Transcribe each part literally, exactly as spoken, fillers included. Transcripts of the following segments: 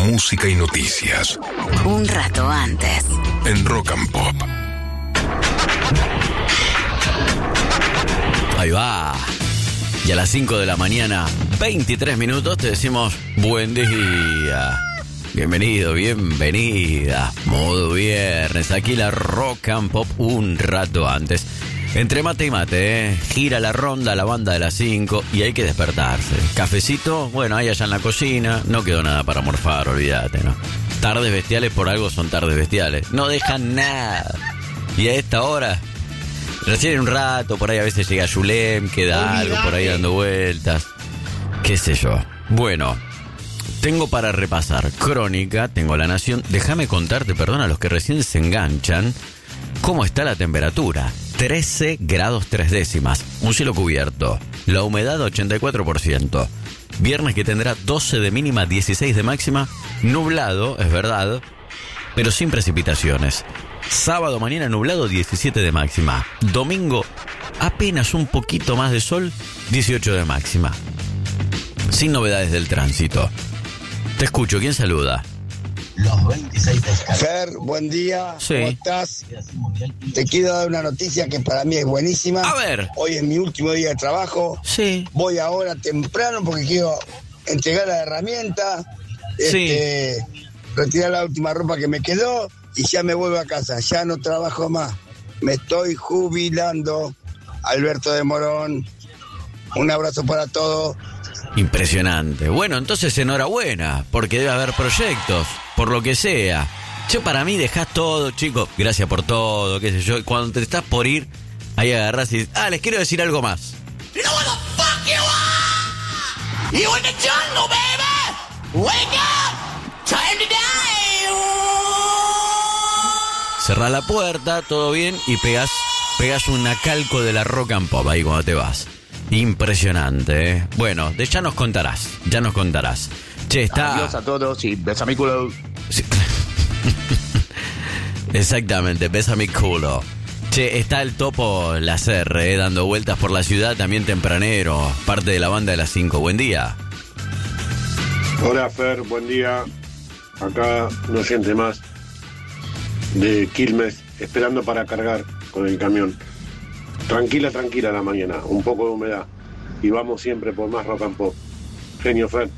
música y noticias. Un rato antes. En Rock and Pop. Ahí va. Y a las cinco de la mañana, veintitrés minutos, te decimos buen día. Bienvenido, bienvenida. Modo viernes. Aquí la Rock and Pop un rato antes. Entre mate y mate, ¿eh? Gira la ronda, la banda de las cinco y hay que despertarse. Cafecito, bueno, ahí allá en la cocina. No quedó nada para morfar, olvídate, ¿no? Tardes bestiales por algo son tardes bestiales. No dejan nada. Y a esta hora, recién en un rato, por ahí a veces llega Yulem, queda algo por ahí dando vueltas. Qué sé yo. Bueno, tengo para repasar Crónica, tengo La Nación. Déjame contarte, perdón, a los que recién se enganchan, cómo está la temperatura. trece grados tres décimas, un cielo cubierto, la humedad ochenta y cuatro por ciento. Viernes que tendrá doce de mínima, dieciséis de máxima, nublado, es verdad, pero sin precipitaciones. Sábado mañana nublado, diecisiete de máxima. Domingo apenas un poquito más de sol, dieciocho de máxima. Sin novedades del tránsito. Te escucho, ¿quién saluda? Los veintiséis de escala. Fer, buen día. Sí. ¿Cómo estás? Te quiero dar una noticia que para mí es buenísima. A ver. Hoy es mi último día de trabajo. Sí. Voy ahora temprano porque quiero entregar la herramienta, Sí. este, retirar la última ropa que me quedó y ya me vuelvo a casa. Ya no trabajo más. Me estoy jubilando. Alberto de Morón. Un abrazo para todos. Impresionante. Bueno, entonces enhorabuena, porque debe haber proyectos, por lo que sea. Yo para mí dejás todo, chicos, gracias por todo, qué sé yo. Cuando te estás por ir, ahí agarrás y dices, ah, les quiero decir algo más. You know what the fuck you are? You in the jungle, baby! Wake up! Time to die! Cerrás la puerta, todo bien, y pegás, pegás una calco de la Rock and Pop ahí cuando te vas. Impresionante, ¿eh? Bueno, de ya nos contarás, ya nos contarás. Che, está... Adiós a todos y besa mi culo. Sí. Exactamente, besa mi culo. Che, está el Topo Lacerre, eh, dando vueltas por la ciudad, también tempranero, parte de la banda de las cinco. Buen día. Hola Fer, buen día. Acá un oyente más de Quilmes, esperando para cargar con el camión. Tranquila, tranquila la mañana, un poco de humedad. Y vamos siempre por más Rock and Pop. Genio, Fer.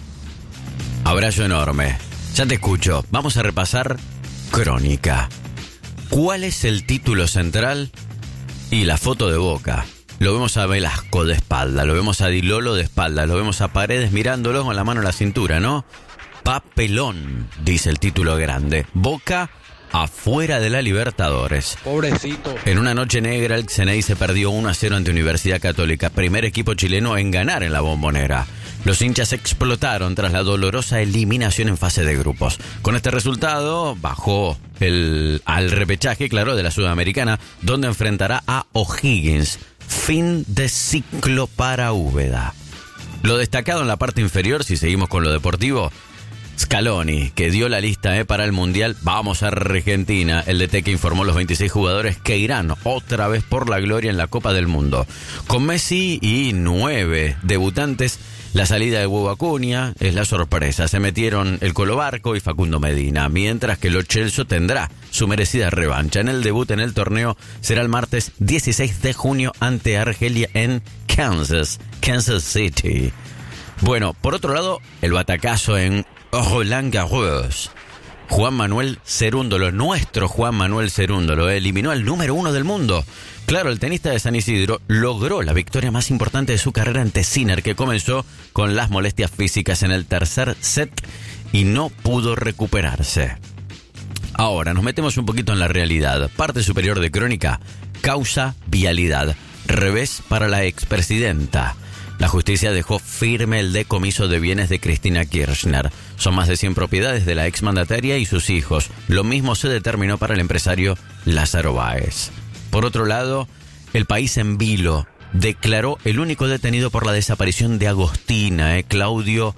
Abrazo enorme. Ya te escucho. Vamos a repasar Crónica. ¿Cuál es el título central? Y la foto de Boca. Lo vemos a Velasco de espalda, lo vemos a Di Lolo de espalda, lo vemos a Paredes mirándolo con la mano en la cintura, ¿no? Papelón, dice el título grande. Boca afuera de la Libertadores. Pobrecito. En una noche negra, el Xenei se perdió uno a cero ante Universidad Católica, primer equipo chileno en ganar en la Bombonera. Los hinchas explotaron tras la dolorosa eliminación en fase de grupos. Con este resultado, bajó el, al repechaje, claro, de la Sudamericana, donde enfrentará a O'Higgins. Fin de ciclo para Úbeda. Lo destacado en la parte inferior, si seguimos con lo deportivo, Scaloni, que dio la lista eh, para el Mundial. Vamos a Argentina. El D T que informó los veintiséis jugadores que irán otra vez por la gloria en la Copa del Mundo. Con Messi y nueve debutantes, la salida de Hugo Acuña es la sorpresa. Se metieron el Colo Barco y Facundo Medina, mientras que Lo Celso tendrá su merecida revancha. En el debut en el torneo será el martes dieciséis de junio ante Argelia en Kansas, Kansas City. Bueno, por otro lado, el batacazo en Roland Garros. Juan Manuel Cerúndolo, nuestro Juan Manuel Cerúndolo, eliminó al número uno del mundo. Claro, el tenista de San Isidro logró la victoria más importante de su carrera ante Sinner, que comenzó con las molestias físicas en el tercer set y no pudo recuperarse. Ahora, nos metemos un poquito en la realidad. Parte superior de Crónica, causa vialidad. Revés para la expresidenta. La justicia dejó firme el decomiso de bienes de Cristina Kirchner. Son más de cien propiedades de la exmandataria y sus hijos. Lo mismo se determinó para el empresario Lázaro Báez. Por otro lado, El País en vilo declaró el único detenido por la desaparición de Agostina, eh, Claudio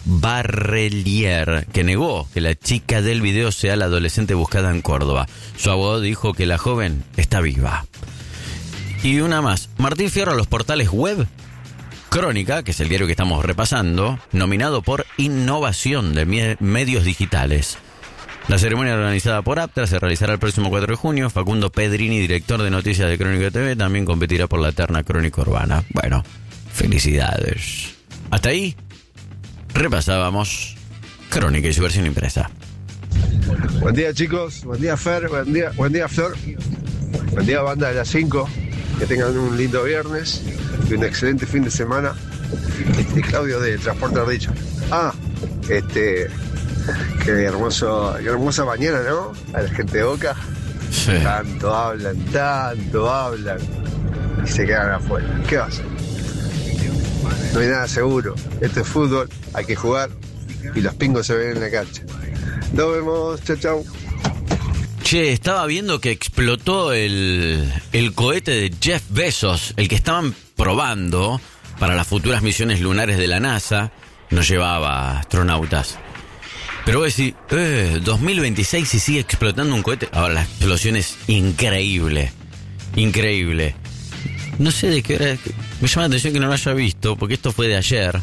Barrelier, que negó que la chica del video sea la adolescente buscada en Córdoba. Su abogado dijo que la joven está viva. Y una más. Martín Fierro a los portales web Crónica, que es el diario que estamos repasando, nominado por Innovación de mie- Medios Digitales. La ceremonia organizada por Aptra se realizará el próximo cuatro de junio. Facundo Pedrini, director de noticias de Crónica T V, también competirá por la terna Crónica Urbana. Bueno, felicidades. Hasta ahí repasábamos Crónica y su versión impresa. Buen día, chicos, buen día, Fer, buen día, buen día, Flor, buen día, banda de las cinco, que tengan un lindo viernes y un excelente fin de semana. Este, Claudio de Transporte Ardillo. Ah, este, qué hermoso, qué hermosa mañana, ¿no? A la gente de Boca, Sí. tanto hablan, tanto hablan y se quedan afuera. ¿Qué va a hacer? No hay nada seguro, esto es fútbol, hay que jugar y los pingos se ven en la cancha. Nos vemos, chao, chao. Che, estaba viendo que explotó el, el cohete de Jeff Bezos, el que estaban probando para las futuras misiones lunares de la NASA. No llevaba astronautas. Pero vos decís, eh, dos mil veintiséis y sigue explotando un cohete. Ahora la explosión es increíble. Increíble. No sé de qué hora. Me llama la atención que no lo haya visto, porque esto fue de ayer.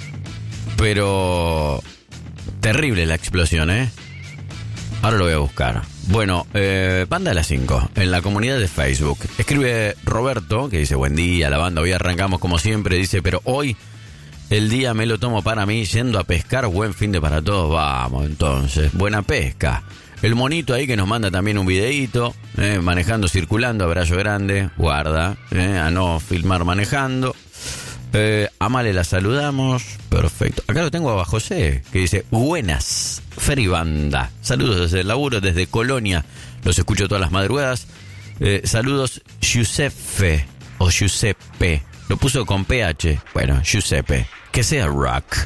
Pero terrible la explosión, ¿eh? Ahora lo voy a buscar. Bueno, eh, Banda de las cinco, en la comunidad de Facebook. Escribe Roberto, que dice, buen día, la banda, hoy arrancamos como siempre. Dice, pero hoy el día me lo tomo para mí, yendo a pescar, buen fin de para todos. Vamos, entonces, buena pesca. El monito ahí que nos manda también un videíto, eh, manejando, circulando, abrazo grande, guarda, eh, a no filmar manejando. Eh, a Male la saludamos, perfecto. Acá lo tengo a José, que dice, buenas, Fer y banda. Saludos desde el laburo, desde Colonia, los escucho todas las madrugadas. Eh, saludos, Giuseppe, o Giuseppe, lo puso con P H, bueno, Giuseppe, que sea rock.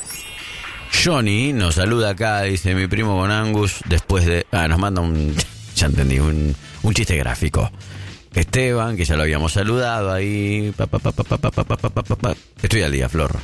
Johnny nos saluda acá, dice mi primo con Angus, después de... Ah, nos manda un... Ya entendí, un, un chiste gráfico. Esteban, que ya lo habíamos saludado ahí. Pa, pa, pa, pa, pa, pa, pa, pa, pa, pa. Estoy al día, Flor.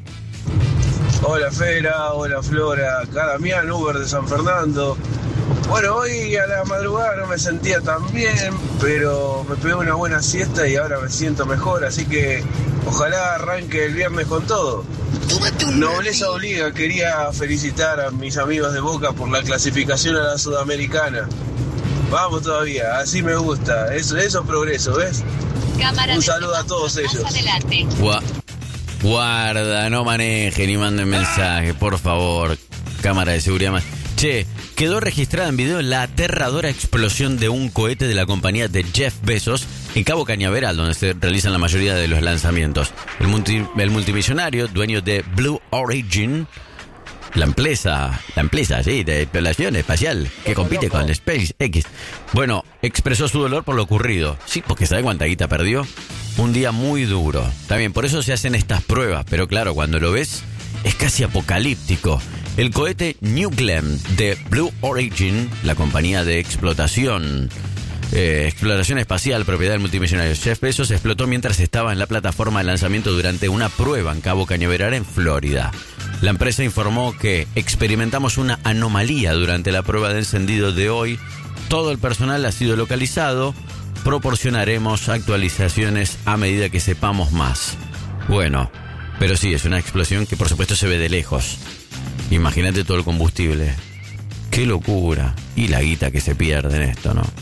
Hola Fera, hola Flora, acá Damián, Uber de San Fernando. Bueno, hoy a la madrugada no me sentía tan bien, pero me pegué una buena siesta y ahora me siento mejor, así que ojalá arranque el viernes con todo. Nobleza obliga, quería felicitar a mis amigos de Boca por la clasificación a la Sudamericana. Vamos todavía, así me gusta, eso, eso es progreso, ¿ves? Cámara Un saludo a todos ellos. Gua- Guarda, no manejen ni manden mensajes, por favor. Cámara de seguridad más. Che, quedó registrada en video la aterradora explosión de un cohete de la compañía de Jeff Bezos en Cabo Cañaveral, donde se realizan la mayoría de los lanzamientos. El, multi, el multimillonario, dueño de Blue Origin, la empresa, la empresa, sí, de exploración espacial, que compite con SpaceX. Bueno, expresó su dolor por lo ocurrido. Sí, porque ¿sabe cuánta guita perdió? Un día muy duro. También por eso se hacen estas pruebas, pero claro, cuando lo ves, es casi apocalíptico. El cohete New Glenn de Blue Origin, la compañía de explotación, eh, exploración espacial, propiedad del multimillonario Jeff Bezos, explotó mientras estaba en la plataforma de lanzamiento durante una prueba en Cabo Cañaveral, en Florida. La empresa informó que experimentamos una anomalía durante la prueba de encendido de hoy. Todo el personal ha sido localizado. Proporcionaremos actualizaciones a medida que sepamos más. Bueno, pero sí, es una explosión que por supuesto se ve de lejos. Imagínate todo el combustible. ¡Qué locura! Y la guita que se pierde en esto, ¿no?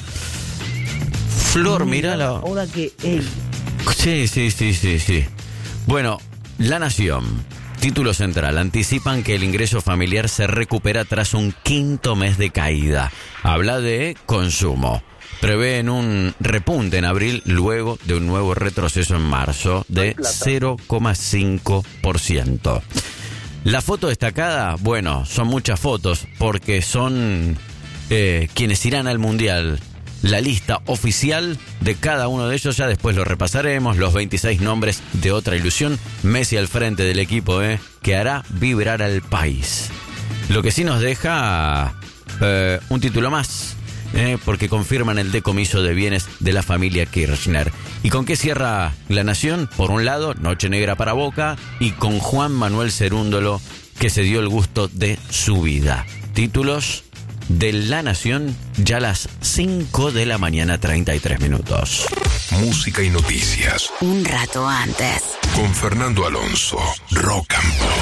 Flor, mirala. Ahora que... Ey. Sí, sí, sí, sí, sí. Bueno, La Nación. Título central. Anticipan que el ingreso familiar se recupera tras un quinto mes de caída. Habla de consumo. Prevén un repunte en abril luego de un nuevo retroceso en marzo de cero coma cinco por ciento. La foto destacada, bueno, son muchas fotos porque son eh, quienes irán al Mundial. La lista oficial de cada uno de ellos, ya después lo repasaremos. Los veintiséis nombres de otra ilusión. Messi al frente del equipo, eh, que hará vibrar al país. Lo que sí nos deja eh, un título más, eh, porque confirman el decomiso de bienes de la familia Kirchner. ¿Y con qué cierra La Nación? Por un lado, Noche Negra para Boca, y con Juan Manuel Cerúndolo, que se dio el gusto de su vida. Títulos de La Nación, ya a las cinco de la mañana, treinta y tres minutos. música y noticias. Un rato antes. Con Fernando Alonso, Rock and Pop.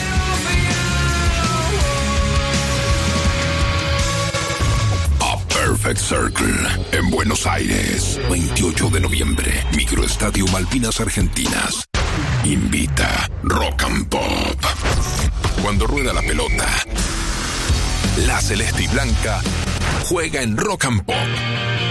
Perfect Circle, en Buenos Aires, veintiocho de noviembre, Microestadio Malvinas Argentinas. Invita Rock and Pop. Cuando rueda la pelota, la celeste y blanca juega en Rock and Pop.